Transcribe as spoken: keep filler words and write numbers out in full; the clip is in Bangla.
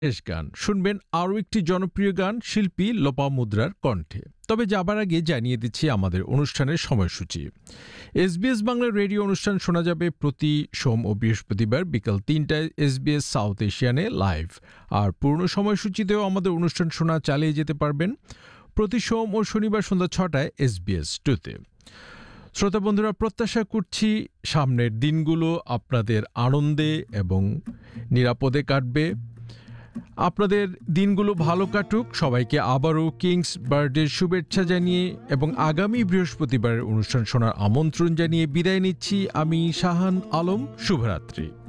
শেষ গান শুনবেন আরও একটি জনপ্রিয় গান শিল্পী লোপামুদ্রার কণ্ঠে। তবে যাবার আগে জানিয়ে দিচ্ছি আমাদের অনুষ্ঠানের সময়সূচি। এসবিএস বাংলা রেডিও অনুষ্ঠান শোনা যাবে প্রতি সোম ও বৃহস্পতিবার বিকাল তিনটায় এসবিএস সাউথ এশিয়ানে লাইভ। আর পুরনো সময়সূচিতেও আমাদের অনুষ্ঠান শোনা চালিয়ে যেতে পারবেন প্রতি সোম ও শনিবার সন্ধ্যা ছটায় এসবিএস টুতে। শ্রোতা বন্ধুরা, প্রত্যাশা করছি সামনের দিনগুলো আপনাদের আনন্দে এবং নিরাপদে কাটবে। আপনাদের দিনগুলো ভালো কাটুক। সবাইকে আবারও কিংস বার্থডের শুভেচ্ছা জানিয়ে এবং আগামী বৃহস্পতিবারের অনুষ্ঠান শোনার আমন্ত্রণ জানিয়ে বিদায় নিচ্ছি আমি শাহান আলম। শুভরাত্রি।